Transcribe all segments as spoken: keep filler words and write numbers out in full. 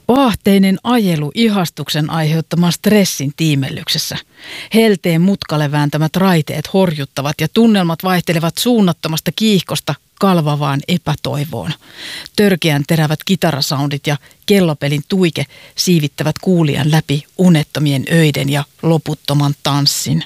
Oahteinen ajelu ihastuksen aiheuttaman stressin tiimellyksessä. Helteen mutkalle vääntämät raiteet horjuttavat ja tunnelmat vaihtelevat suunnattomasta kiihkosta kalvavaan epätoivoon. Törkeän terävät kitarasoundit ja kellopelin tuike siivittävät kuulijan läpi unettomien öiden ja loputtoman tanssin.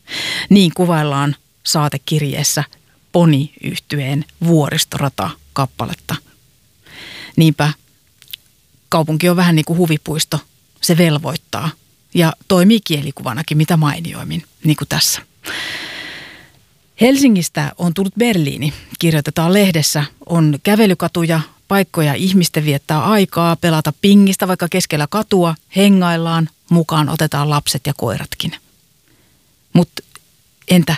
Niin kuvaillaan saatekirjeessä Pony-yhtyeen Vuoristorata-kappaletta. Niinpä kaupunki on vähän niin kuin huvipuisto. Se velvoittaa ja toimii kielikuvanakin mitä mainioimmin, niin kuin tässä. Helsingistä on tullut Berliini, kirjoitetaan lehdessä. On kävelykatuja, paikkoja ihmisten viettää aikaa, pelata pingistä vaikka keskellä katua, hengaillaan, mukaan otetaan lapset ja koiratkin. Mutta entä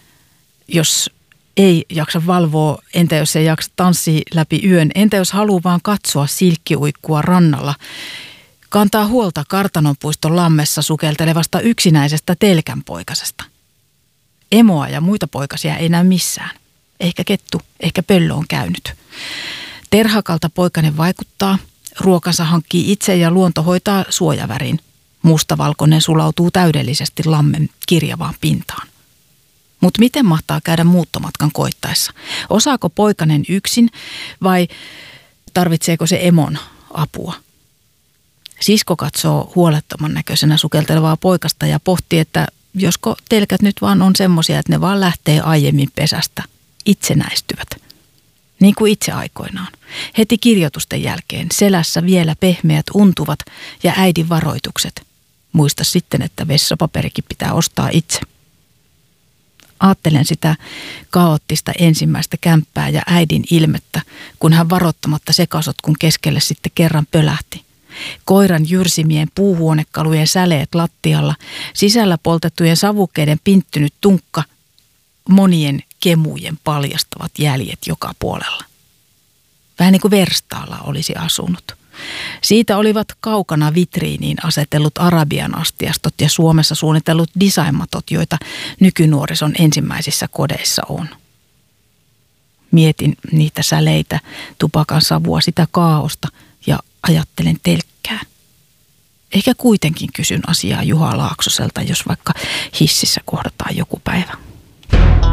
jos ei jaksa valvoa, entä jos ei jaksa tanssia läpi yön, entä jos haluaa vaan katsoa silkkiuikkua rannalla, kantaa huolta Kartanonpuiston lammessa sukeltelevasta yksinäisestä telkänpoikasesta. Emoa ja muita poikasia ei näy missään. Ehkä kettu, ehkä pöllö on käynyt. Terhakalta poikainen vaikuttaa, ruokansa hankkii itse ja luonto hoitaa suojavärin. Mustavalkoinen sulautuu täydellisesti lammen kirjavaan pintaan. Mutta miten mahtaa käydä muuttomatkan koittaessa? Osaako poikainen yksin vai tarvitseeko se emon apua? Sisko katsoo huolettoman näköisenä sukeltelevaa poikasta ja pohtii, että josko telkät nyt vaan on semmoisia, että ne vaan lähtee aiemmin pesästä, itsenäistyvät. Niin kuin itse aikoinaan. Heti kirjoitusten jälkeen selässä vielä pehmeät untuvat ja äidin varoitukset. Muista sitten, että vessapaperikin pitää ostaa itse. Aattelen sitä kaoottista ensimmäistä kämppää ja äidin ilmettä, kun hän varoittamatta sekasotkun keskelle sitten kerran pölähti. Koiran jyrsimien puuhuonekalujen säleet lattialla, sisällä poltettujen savukkeiden pinttynyt tunkka, monien kemujen paljastavat jäljet joka puolella. Vähän niin kuin verstaalla olisi asunut. Siitä olivat kaukana vitriiniin asetellut arabian astiastot ja Suomessa suunnitellut designmatot, joita nykynuorison ensimmäisissä kodeissa on. Mietin niitä säleitä, tupakan savua, sitä kaaosta ja ajattelen telkkää. Ehkä kuitenkin kysyn asiaa Juha Laaksoselta, jos vaikka hississä kohdataan joku päivä.